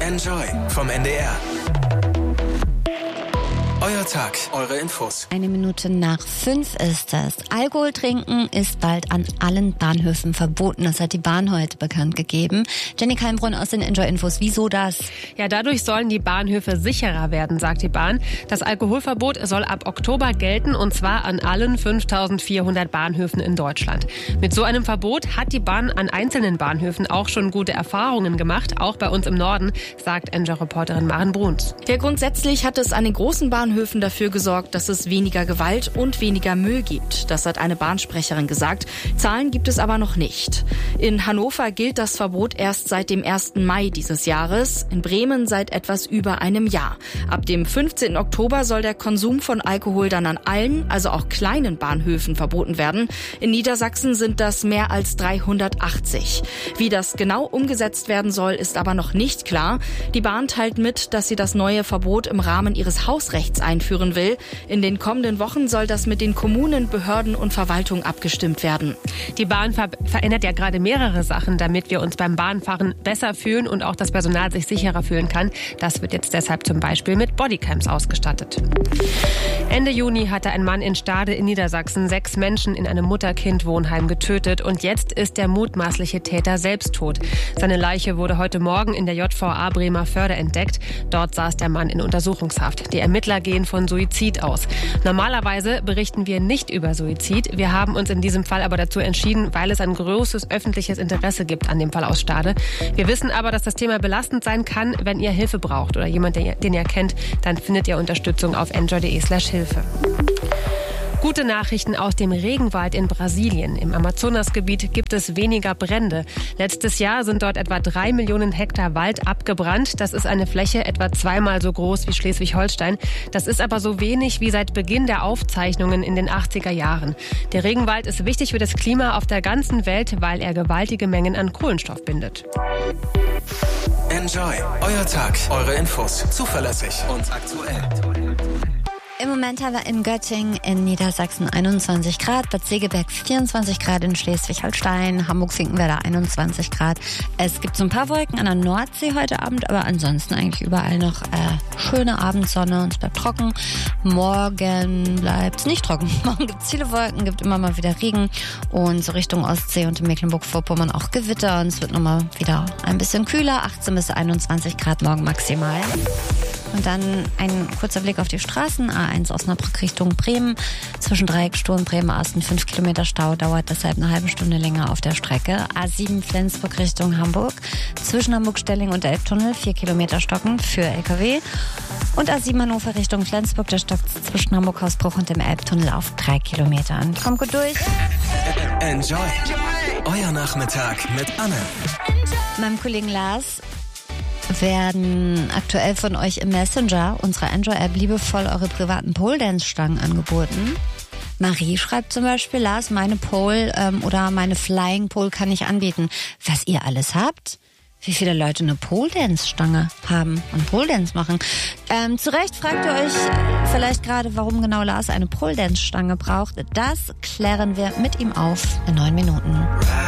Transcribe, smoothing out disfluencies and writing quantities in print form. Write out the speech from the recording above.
Enjoy vom NDR. Euer Tag, eure Infos. 5:01 ist es. Alkohol trinken ist bald an allen Bahnhöfen verboten. Das hat die Bahn heute bekannt gegeben. Jenny Kalmbrunn aus den Enjoy-Infos. Wieso das? Ja, dadurch sollen die Bahnhöfe sicherer werden, sagt die Bahn. Das Alkoholverbot soll ab Oktober gelten, und zwar an allen 5.400 Bahnhöfen in Deutschland. Mit so einem Verbot hat die Bahn an einzelnen Bahnhöfen auch schon gute Erfahrungen gemacht, auch bei uns im Norden, sagt Enjoy-Reporterin Maren Bruns. Ja, grundsätzlich hat es an den großen Bahnhöfen dafür gesorgt, dass es weniger Gewalt und weniger Müll gibt. Das hat eine Bahnsprecherin gesagt. Zahlen gibt es aber noch nicht. In Hannover gilt das Verbot erst seit dem 1. Mai dieses Jahres. In Bremen seit etwas über einem Jahr. Ab dem 15. Oktober soll der Konsum von Alkohol dann an allen, also auch kleinen Bahnhöfen verboten werden. In Niedersachsen sind das mehr als 380. Wie das genau umgesetzt werden soll, ist aber noch nicht klar. Die Bahn teilt mit, dass sie das neue Verbot im Rahmen ihres Hausrechts einführen will. In den kommenden Wochen soll das mit den Kommunen, Behörden und Verwaltung abgestimmt werden. Die Bahn verändert ja gerade mehrere Sachen, damit wir uns beim Bahnfahren besser fühlen und auch das Personal sich sicherer fühlen kann. Das wird jetzt deshalb zum Beispiel mit Bodycams ausgestattet. Ende Juni hatte ein Mann in Stade in Niedersachsen 6 Menschen in einem Mutter-Kind-Wohnheim getötet, und jetzt ist der mutmaßliche Täter selbst tot. Seine Leiche wurde heute Morgen in der JVA Bremerförde entdeckt. Dort saß der Mann in Untersuchungshaft. Die Ermittler gehen von Suizid aus. Normalerweise berichten wir nicht über Suizid. Wir haben uns in diesem Fall aber dazu entschieden, weil es ein großes öffentliches Interesse gibt an dem Fall aus Stade. Wir wissen aber, dass das Thema belastend sein kann. Wenn ihr Hilfe braucht oder jemand, den ihr kennt, dann findet ihr Unterstützung auf enjoy.de/Hilfe. Gute Nachrichten aus dem Regenwald in Brasilien. Im Amazonasgebiet gibt es weniger Brände. Letztes Jahr sind dort etwa 3 Millionen Hektar Wald abgebrannt. Das ist eine Fläche etwa 2-mal so groß wie Schleswig-Holstein. Das ist aber so wenig wie seit Beginn der Aufzeichnungen in den 80er Jahren. Der Regenwald ist wichtig für das Klima auf der ganzen Welt, weil er gewaltige Mengen an Kohlenstoff bindet. Enjoy, euer Tag, eure Infos. Zuverlässig und aktuell. Im Moment haben wir in Göttingen in Niedersachsen 21 Grad, Bad Segeberg 24 Grad, in Schleswig-Holstein, Hamburg-Finkenwerder 21 Grad. Es gibt so ein paar Wolken an der Nordsee heute Abend, aber ansonsten eigentlich überall noch schöne Abendsonne und es bleibt trocken. Morgen bleibt es nicht trocken. Morgen gibt es viele Wolken, gibt immer mal wieder Regen und so Richtung Ostsee und in Mecklenburg-Vorpommern auch Gewitter, und es wird nochmal wieder ein bisschen kühler, 18 bis 21 Grad morgen maximal. Und dann ein kurzer Blick auf die Straßen. A1 Osnabrück Richtung Bremen. Zwischen Dreiecksstuhl und Bremerhaven 5 Kilometer Stau, dauert deshalb eine halbe Stunde länger auf der Strecke. A7 Flensburg Richtung Hamburg. Zwischen Hamburg-Stelling und Elbtunnel 4 Kilometer stocken für LKW. Und A7 Hannover Richtung Flensburg. Der stockt zwischen Hamburg-Hausbruch und dem Elbtunnel auf 3 Kilometern. Kommt gut durch. Enjoy. Euer Nachmittag mit Anne. Meinem Kollegen Lars werden aktuell von euch im Messenger unserer Enjoy-App liebevoll eure privaten Pole-Dance-Stangen angeboten. Marie schreibt zum Beispiel, Lars, meine Pole oder meine Flying Pole kann ich anbieten. Was ihr alles habt? Wie viele Leute eine Pole-Dance-Stange haben und Pole-Dance machen? Zu Recht fragt ihr euch vielleicht gerade, warum genau Lars eine Pole-Dance-Stange braucht. Das klären wir mit ihm auf in 9 Minuten.